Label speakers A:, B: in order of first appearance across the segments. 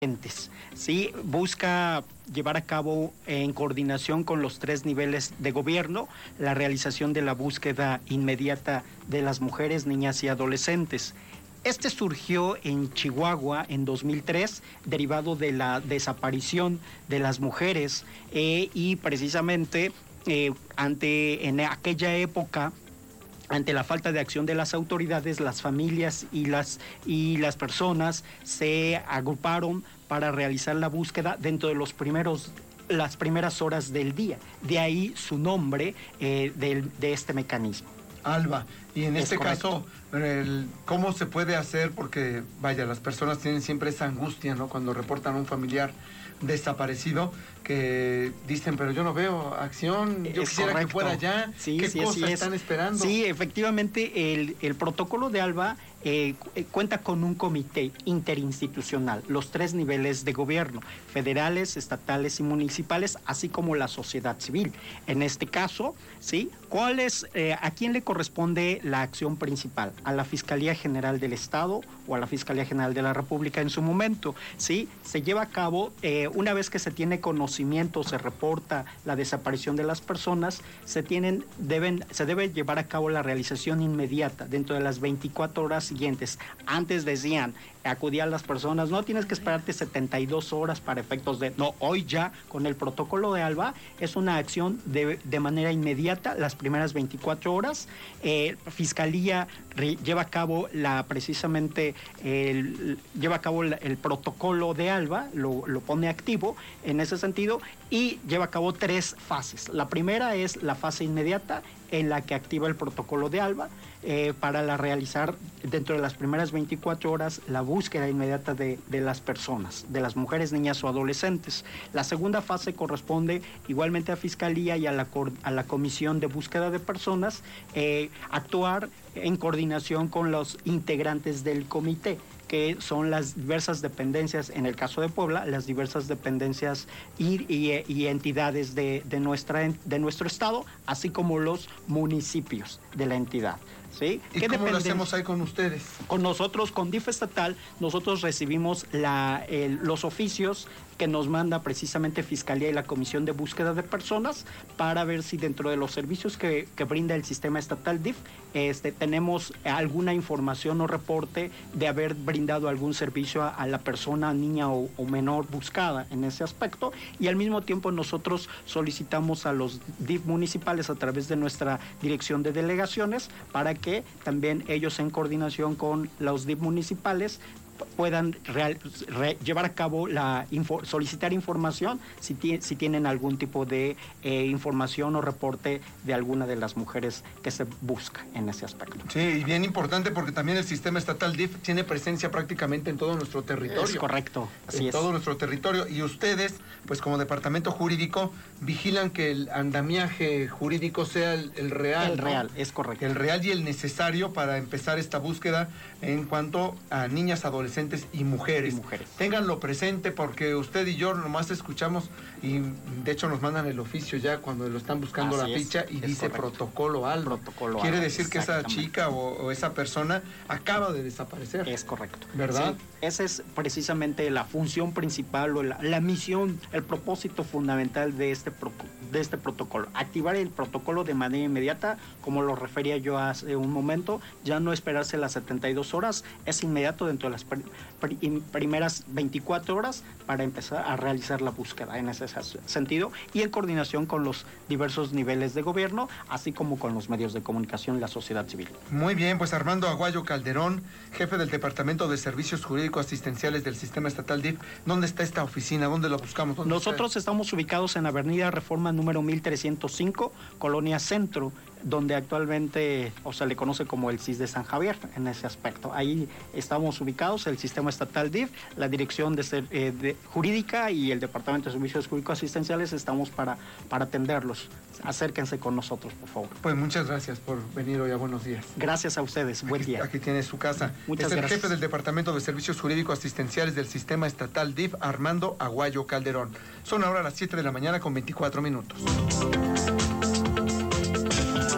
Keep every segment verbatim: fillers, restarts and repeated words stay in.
A: Sí, busca llevar a cabo en coordinación con los tres niveles de gobierno la realización de la búsqueda inmediata de las mujeres, niñas y adolescentes. Este surgió en Chihuahua en dos mil tres, derivado de la desaparición de las mujeres eh, y precisamente eh, ante en aquella época, ante la falta de acción de las autoridades, las familias y las, y las personas se agruparon para realizar la búsqueda dentro de los primeros, las primeras horas del día. De ahí su nombre eh, de, de este mecanismo.
B: Alba, y en este caso, el, ¿cómo se puede hacer? Porque, vaya, las personas tienen siempre esa angustia, ¿no? Cuando reportan a un familiar desaparecido, que dicen, pero yo no veo acción, yo
A: es
B: quisiera
A: correcto.
B: que fuera ya.
A: Sí,
B: ¿Qué
A: sí,
B: cosas
A: sí
B: están
A: es.
B: esperando?
A: Sí, efectivamente, el, el protocolo de ALBA eh, cuenta con un comité interinstitucional, los tres niveles de gobierno, federales, estatales y municipales, así como la sociedad civil. En este caso, ¿sí? ¿Cuál es, eh, a quién le corresponde la acción principal? ¿A la Fiscalía General del Estado o a la Fiscalía General de la República en su momento? ¿Sí? Se lleva a cabo, eh, una vez que se tiene conocimiento, se reporta la desaparición de las personas, se tienen, deben, se debe llevar a cabo la realización inmediata dentro de las veinticuatro horas siguientes. Antes decían, acudían las personas, no tienes que esperarte setenta y dos horas para efectos de... No, hoy ya con el protocolo de ALBA es una acción de, de manera inmediata, las primeras veinticuatro horas. Eh, Fiscalía re, lleva a cabo la precisamente, el, lleva a cabo el, el protocolo de ALBA, lo, lo pone activo en ese sentido y lleva a cabo tres fases. La primera es la fase inmediata en la que activa el protocolo de ALBA eh, para la realizar dentro de las primeras veinticuatro horas la búsqueda inmediata de, de las personas, de las mujeres, niñas o adolescentes. La segunda fase corresponde igualmente a Fiscalía y a la, a la Comisión de Búsqueda de Personas, eh, actuar en coordinación con los integrantes del comité, que son las diversas dependencias, en el caso de Puebla, las diversas dependencias y, y, y entidades de, de, nuestra, de nuestro estado, así como los municipios de la entidad. ¿Sí?
B: ¿Y cómo lo hacemos ahí con ustedes?
A: Con nosotros, con D I F estatal, nosotros recibimos la, el, los oficios que nos manda precisamente Fiscalía y la Comisión de Búsqueda de Personas para ver si dentro de los servicios que, que brinda el sistema estatal D I F este, tenemos alguna información o reporte de haber brindado algún servicio a, a la persona, niña o, o menor buscada en ese aspecto, y al mismo tiempo nosotros solicitamos a los D I F municipales a través de nuestra dirección de delegaciones para que también ellos en coordinación con los D I F municipales puedan real, re, llevar a cabo la info, solicitar información si, si tienen algún tipo de eh, información o reporte de alguna de las mujeres que se busca en ese aspecto.
B: Sí, y bien importante porque también el sistema estatal D I F tiene presencia prácticamente en todo nuestro territorio.
A: Es correcto, así
B: en
A: es.
B: todo nuestro territorio, y ustedes, pues como departamento jurídico, vigilan que el andamiaje jurídico sea el, el real.
A: El
B: ¿no?
A: real, es correcto.
B: El real y el necesario para empezar esta búsqueda en cuanto a niñas, adolescentes y mujeres.
A: Y mujeres.
B: Ténganlo presente porque usted y yo nomás escuchamos y de hecho nos mandan el oficio ya cuando lo están buscando
A: Así
B: la
A: es,
B: ficha y
A: es
B: dice
A: correcto.
B: protocolo ALBA.
A: Protocolo
B: Quiere
A: ALBA,
B: decir que esa chica o, o esa persona acaba de desaparecer.
A: Es correcto.
B: ¿Verdad?
A: Sí, esa es precisamente la función principal o la, la misión, el propósito fundamental de este, pro, de este protocolo. Activar el protocolo de manera inmediata, como lo refería yo hace un momento, ya no esperarse las setenta y dos horas, es inmediato dentro de las pr pr primeras veinticuatro horas para empezar a realizar la búsqueda en ese sentido y en coordinación con los diversos niveles de gobierno, así como con los medios de comunicación y la sociedad civil.
B: Muy bien, pues Armando Aguayo Calderón, jefe del Departamento de Servicios Jurídicos Asistenciales del Sistema Estatal D I F. ¿Dónde está esta oficina? ¿Dónde la buscamos? ¿Dónde
A: Nosotros está? Estamos ubicados en Avenida Reforma número mil trescientos cinco, Colonia Centro, donde actualmente, o se le conoce como el C I S de San Javier en ese aspecto. Ahí estamos ubicados, el Sistema Estatal D I F, la Dirección de, ser, eh, de Jurídica y el Departamento de Servicios Jurídicos Asistenciales estamos para, para atenderlos. Acérquense con nosotros, por favor.
B: Pues muchas gracias por venir hoy a Buenos Días.
A: Gracias a ustedes, buen
B: aquí,
A: día.
B: Aquí tiene su casa.
A: Muchas
B: es el
A: gracias.
B: jefe del Departamento de Servicios Jurídicos Asistenciales del Sistema Estatal D I F, Armando Aguayo Calderón. Son ahora las siete de la mañana con veinticuatro minutos.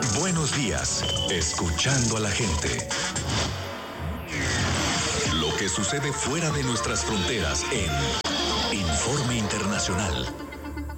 C: Buenos días, escuchando a la gente. Lo que sucede fuera de nuestras fronteras en Informe Internacional.